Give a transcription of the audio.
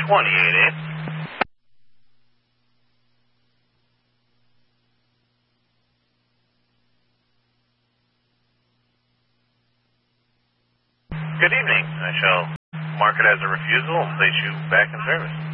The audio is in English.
28A. Good evening. I shall mark it as a refusal and place you back in service.